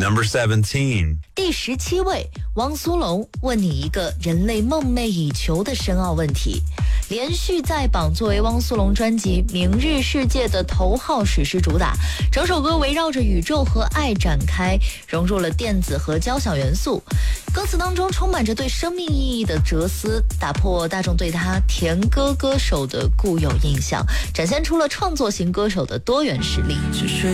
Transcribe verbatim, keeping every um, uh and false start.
Number seventeen. 第十七位，汪苏泷问你一个人类梦寐以求的深奥问题。连续在榜，作为汪苏泷专辑《明日世界》的头号史诗主打，整首歌围绕着宇宙和爱展开，融入了电子和交响元素。歌词当中充满着对生命意义的哲思，打破大众对他甜歌歌手的固有印象，展现出了创作型歌手的多元实力。